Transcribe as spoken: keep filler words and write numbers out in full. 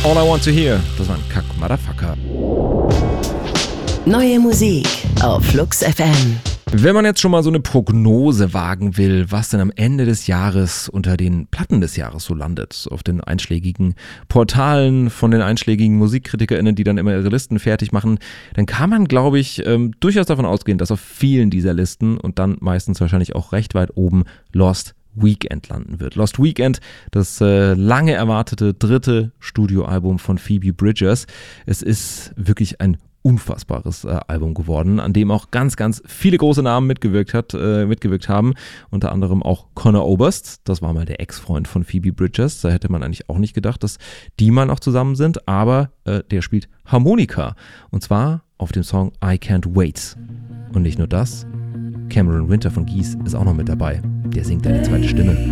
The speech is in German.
All I Want to Hear. Das war ein Kack-Motherfucker. Neue Musik auf Flux F M. Wenn man jetzt schon mal so eine Prognose wagen will, was denn am Ende des Jahres unter den Platten des Jahres so landet, auf den einschlägigen Portalen von den einschlägigen MusikkritikerInnen, die dann immer ihre Listen fertig machen, dann kann man, glaube ich, ähm, durchaus davon ausgehen, dass auf vielen dieser Listen und dann meistens wahrscheinlich auch recht weit oben Lost Weekend landen wird. Lost Weekend, das äh, lange erwartete dritte Studioalbum von Phoebe Bridgers. Es ist wirklich ein unfassbares äh, Album geworden, an dem auch ganz, ganz viele große Namen mitgewirkt hat, äh, mitgewirkt haben. Unter anderem auch Conor Oberst, das war mal der Ex-Freund von Phoebe Bridgers. Da hätte man eigentlich auch nicht gedacht, dass die mal noch zusammen sind, aber äh, der spielt Harmonika. Und zwar auf dem Song I Can't Wait. Und nicht nur das, Cameron Winter von Geese ist auch noch mit dabei. Der singt eine zweite Stimme.